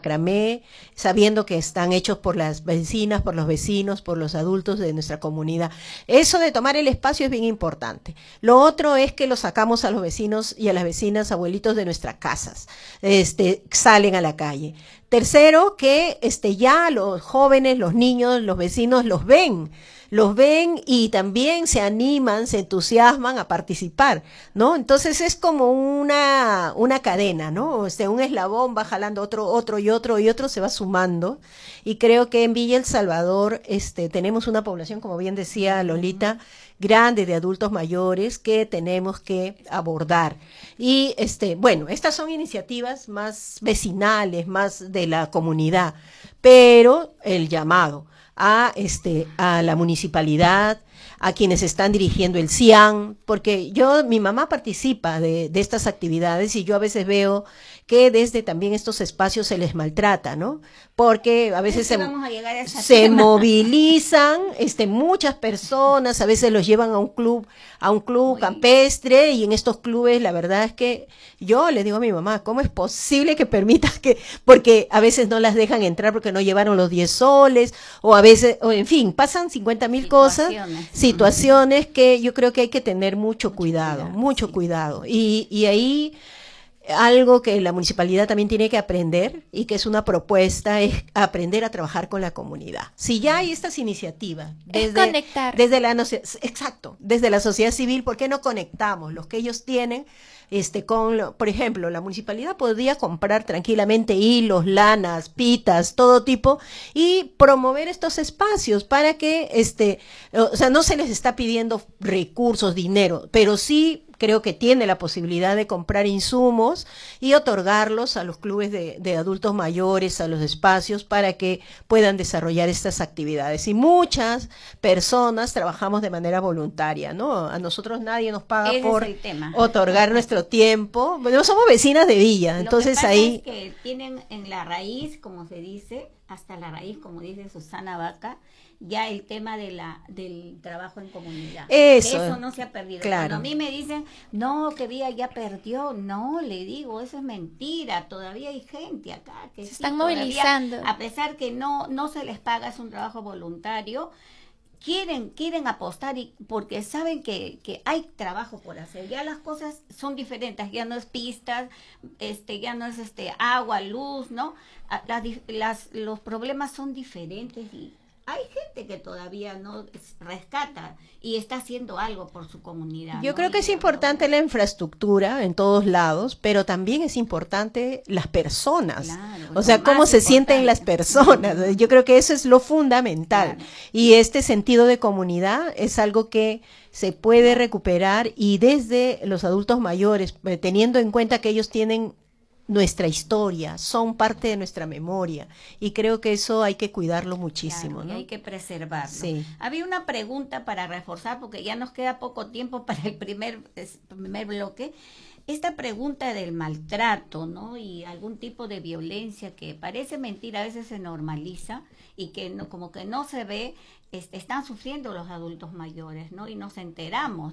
macramé, sabiendo que están hechos por las vecinas, por los vecinos, por los adultos de nuestra comunidad. Eso de tomar el espacio es bien importante. Lo otro es que lo sacamos a los vecinos y a las vecinas, abuelitos de nuestras casas, salen a la calle. Tercero, que ya los jóvenes, los niños, los vecinos los ven y también se animan, se entusiasman a participar, ¿no? Entonces es como una cadena, ¿no? Un eslabón va jalando otro y otro se va sumando, y creo que en Villa El Salvador tenemos una población, como bien decía Lolita, grande de adultos mayores que tenemos que abordar. Y bueno, estas son iniciativas más vecinales, más de la comunidad, pero el llamado a la municipalidad, a quienes están dirigiendo el CIAN, porque mi mamá participa de estas actividades, y yo a veces veo que desde también estos espacios se les maltrata, ¿no? Porque a veces se movilizan muchas personas, a veces los llevan a un club campestre, y en estos clubes la verdad es que yo le digo a mi mamá, ¿cómo es posible que permitas porque a veces no las dejan entrar porque no llevaron los 10 soles, o a veces, o en fin, pasan 50.000 situaciones que yo creo que hay que tener mucho cuidado. Y ahí algo que la municipalidad también tiene que aprender, y que es una propuesta, es aprender a trabajar con la comunidad. Si ya hay estas iniciativas conectar. Desde la sociedad civil, ¿por qué no conectamos los que ellos tienen por ejemplo, la municipalidad podría comprar tranquilamente hilos, lanas, pitas, todo tipo, y promover estos espacios para que no se les está pidiendo recursos, dinero, pero sí creo que tiene la posibilidad de comprar insumos y otorgarlos a los clubes de adultos mayores, a los espacios, para que puedan desarrollar estas actividades. Y muchas personas trabajamos de manera voluntaria, ¿no? A nosotros nadie nos paga por otorgar nuestro tiempo. Bueno, somos vecinas de Villa, entonces ahí... Es que tienen en la raíz, como se dice, hasta la raíz, como dice Susana Vaca, ya el tema del trabajo en comunidad. Eso no se ha perdido. Claro. Cuando a mí me dicen, no, que Villa ya perdió, no, le digo, eso es mentira. Todavía hay gente acá que se están movilizando. A pesar que no se les paga, es un trabajo voluntario, quieren apostar, porque saben que hay trabajo por hacer. Ya las cosas son diferentes, ya no es pistas, ya no es agua, luz, ¿no? Los problemas son diferentes, y hay gente que todavía no rescata y está haciendo algo por su comunidad. Yo creo que es importante la infraestructura en todos lados, pero también es importante las personas. Claro, o sea, cómo se sienten las personas. Yo creo que eso es lo fundamental. Claro. Y este sentido de comunidad es algo que se puede recuperar, y desde los adultos mayores, teniendo en cuenta que ellos tienen nuestra historia, son parte de nuestra memoria, y creo que eso hay que cuidarlo muchísimo, claro, ¿no? Y hay que preservarlo. Sí. Había una pregunta para reforzar, porque ya nos queda poco tiempo para el primer bloque. Esta pregunta del maltrato, ¿no? Y algún tipo de violencia que parece mentira, a veces se normaliza y que no, como que no se ve, están sufriendo los adultos mayores, ¿no? Y nos enteramos.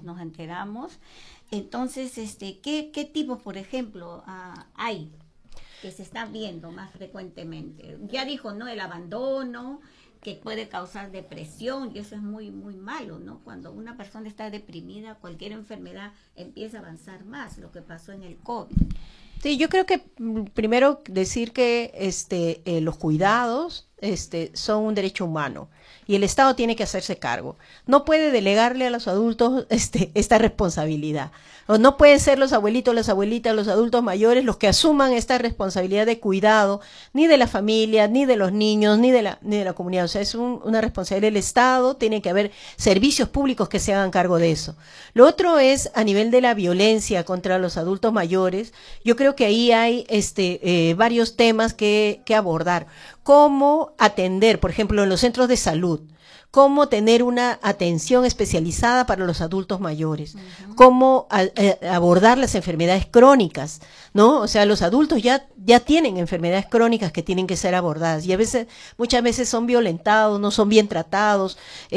Entonces, ¿qué tipos, por ejemplo, hay que se están viendo más frecuentemente? Ya dijo, ¿no? El abandono, que puede causar depresión, y eso es muy, muy malo, ¿no? Cuando una persona está deprimida, cualquier enfermedad empieza a avanzar más, lo que pasó en el COVID. Sí, yo creo que primero decir que los cuidados son un derecho humano, y el Estado tiene que hacerse cargo. No puede delegarle a los adultos esta responsabilidad. O no pueden ser los abuelitos, las abuelitas, los adultos mayores los que asuman esta responsabilidad de cuidado, ni de la familia, ni de los niños, ni de la comunidad. O sea, es una responsabilidad del Estado. Tiene que haber servicios públicos que se hagan cargo de eso. Lo otro es, a nivel de la violencia contra los adultos mayores, yo creo que ahí hay varios temas que abordar. Cómo atender, por ejemplo, en los centros de salud, cómo tener una atención especializada para los adultos mayores, cómo abordar las enfermedades crónicas, ¿no? O sea, los adultos ya tienen enfermedades crónicas que tienen que ser abordadas, y muchas veces son violentados, no son bien tratados,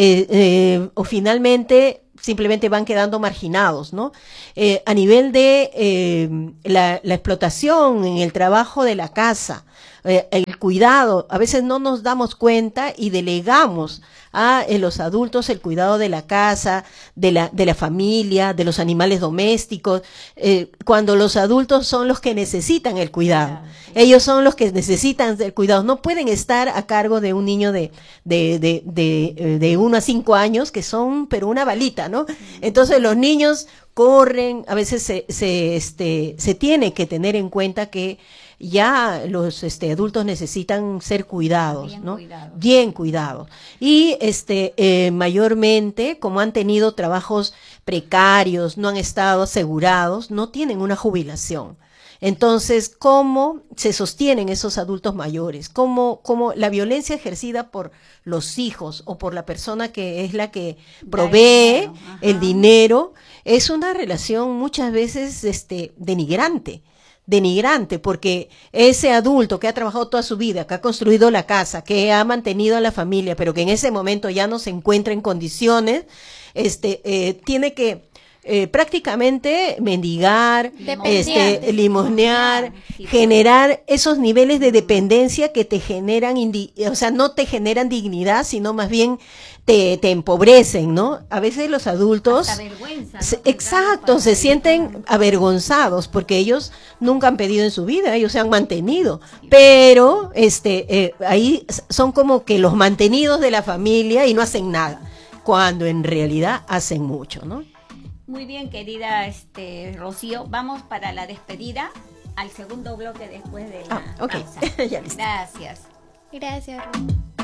o finalmente simplemente van quedando marginados, ¿no? A nivel de la explotación en el trabajo de la casa, el cuidado, a veces no nos damos cuenta y delegamos a los adultos el cuidado de la casa, de la familia, de los animales domésticos, cuando los adultos son los que necesitan el cuidado. Ellos son los que necesitan el cuidado. No pueden estar a cargo de un niño de 1 a 5 años, que son, pero una balita, ¿no? Entonces los niños corren, a veces se tiene que tener en cuenta que ya los adultos necesitan ser cuidados, bien, ¿no? Bien cuidados. Y mayormente, como han tenido trabajos precarios, no han estado asegurados, no tienen una jubilación. Entonces, ¿cómo se sostienen esos adultos mayores? ¿Cómo la violencia ejercida por los hijos o por la persona que es la que provee el dinero es una relación muchas veces denigrante, porque ese adulto que ha trabajado toda su vida, que ha construido la casa, que ha mantenido a la familia, pero que en ese momento ya no se encuentra en condiciones, tiene que prácticamente mendigar, limosnear, generar esos niveles de dependencia que te generan, no te generan dignidad, sino más bien te empobrecen, ¿no? A veces los adultos, hasta vergüenza, ¿no? Exacto, se sienten avergonzados porque ellos nunca han pedido en su vida, ellos se han mantenido, pero ahí son como que los mantenidos de la familia y no hacen nada, cuando en realidad hacen mucho, ¿no? Muy bien, querida Rocío, vamos para la despedida, al segundo bloque después de la pausa. Ya listo. Gracias. Gracias, Ruth.